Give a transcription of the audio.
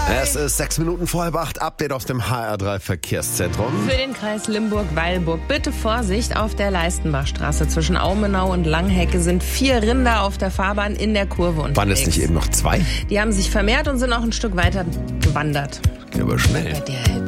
Es ist 6 Minuten vor 7:30. Update aus dem HR3 Verkehrszentrum. Für den Kreis Limburg-Weilburg bitte Vorsicht auf der Leistenbachstraße. Zwischen Aumenau und Langhecke sind 4 Rinder auf der Fahrbahn in der Kurve unterwegs. Waren es nicht eben noch 2? Die haben sich vermehrt und sind auch ein Stück weiter gewandert. Geht aber schnell. Bei der